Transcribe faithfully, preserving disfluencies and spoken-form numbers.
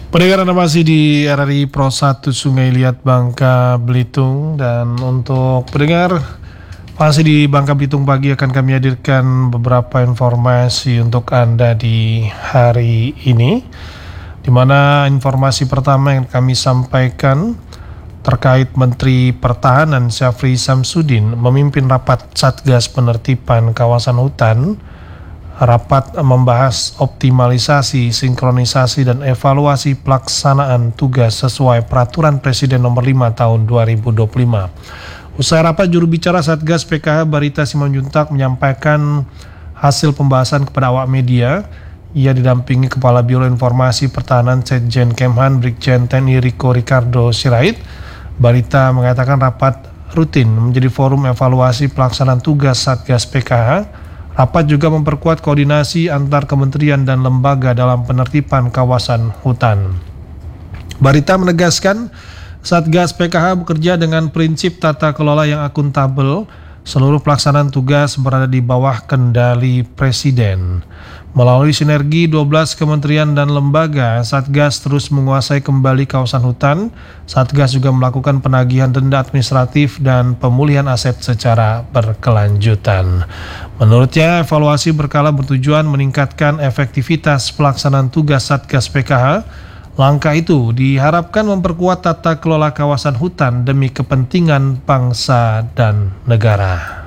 Pendengar, Anda masih di R R I Pro satu Sungai Liat, Bangka Belitung. Dan untuk pendengar masih di Bangka Belitung pagi, akan kami hadirkan beberapa informasi untuk Anda di hari ini, di mana informasi pertama yang kami sampaikan terkait Menteri Pertahanan Syafri Samsudin memimpin rapat Satgas Penertiban Kawasan Hutan. Rapat membahas optimalisasi, sinkronisasi, dan evaluasi pelaksanaan tugas sesuai Peraturan Presiden Nomor lima Tahun dua ribu dua puluh lima. Usai rapat, juru bicara Satgas P K H Barita Simanjuntak menyampaikan hasil pembahasan kepada awak media. Ia didampingi Kepala Biro Informasi Pertahanan Setjen Kemhan Brigjen T N I Riko Ricardo Sirait. Barita mengatakan rapat rutin menjadi forum evaluasi pelaksanaan tugas Satgas P K H. Rapat juga memperkuat koordinasi antar kementerian dan lembaga dalam penertiban kawasan hutan. Barita menegaskan Satgas P K H bekerja dengan prinsip tata kelola yang akuntabel. Seluruh pelaksanaan tugas berada di bawah kendali Presiden. Melalui sinergi dua belas kementerian dan lembaga, Satgas terus menguasai kembali kawasan hutan. Satgas juga melakukan penagihan denda administratif dan pemulihan aset secara berkelanjutan. Menurutnya, evaluasi berkala bertujuan meningkatkan efektivitas pelaksanaan tugas Satgas P K H. Langkah itu diharapkan memperkuat tata kelola kawasan hutan demi kepentingan bangsa dan negara.